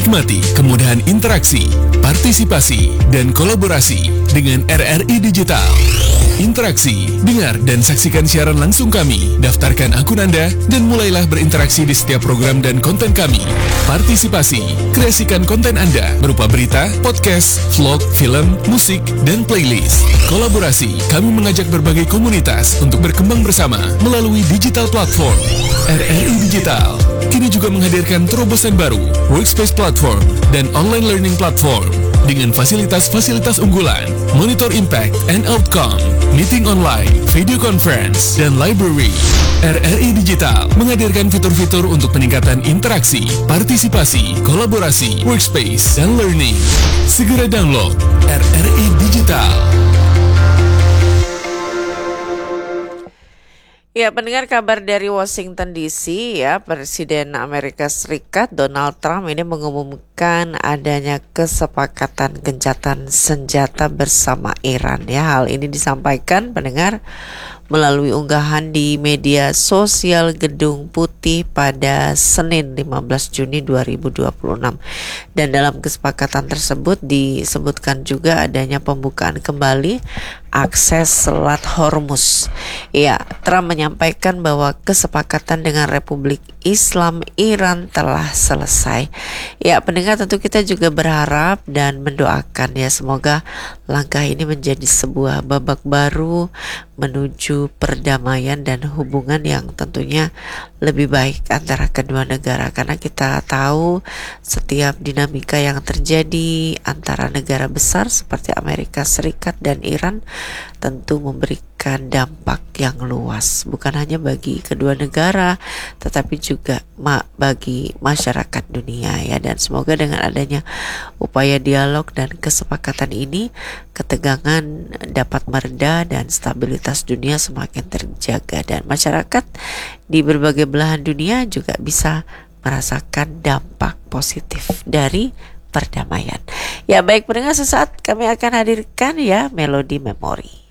Nikmati kemudahan interaksi, partisipasi, dan kolaborasi dengan RRI Digital. Interaksi, dengar dan saksikan siaran langsung kami, daftarkan akun Anda, dan mulailah berinteraksi di setiap program dan konten kami. Partisipasi, kreasikan konten Anda berupa berita, podcast, vlog, film, musik, dan playlist. Kolaborasi, kami mengajak berbagai komunitas untuk berkembang bersama melalui digital platform. RRI Digital kini juga menghadirkan terobosan baru, workspace platform, dan online learning platform dengan fasilitas-fasilitas unggulan, monitor impact and outcome, meeting online, video conference, dan library. RRI Digital menghadirkan fitur-fitur untuk peningkatan interaksi, partisipasi, kolaborasi, workspace, dan learning. Segera download RRI Digital. Ya, pendengar, kabar dari Washington DC ya, Presiden Amerika Serikat Donald Trump ini mengumumkan adanya kesepakatan gencatan senjata bersama Iran ya. Hal ini disampaikan pendengar melalui unggahan di media sosial Gedung Putih pada Senin 15 Juni 2026. Dan dalam kesepakatan tersebut disebutkan juga adanya pembukaan kembali akses Selat Hormuz. Ya, Trump menyampaikan bahwa kesepakatan dengan Republik Islam Iran telah selesai. Ya, pendengar, tentu kita juga berharap dan mendoakan ya, semoga langkah ini menjadi sebuah babak baru menuju perdamaian dan hubungan yang tentunya lebih baik antara kedua negara, karena kita tahu setiap dinamika yang terjadi antara negara besar seperti Amerika Serikat dan Iran tentu memberikan dampak yang luas, bukan hanya bagi kedua negara tetapi juga bagi masyarakat dunia ya. Dan semoga dengan adanya upaya dialog dan kesepakatan ini, ketegangan dapat mereda dan stabilitas dunia semakin terjaga, dan masyarakat di berbagai belahan dunia juga bisa merasakan dampak positif dari perdamaian. Ya, baik pendengar, sesaat kami akan hadirkan ya Melodi Memori.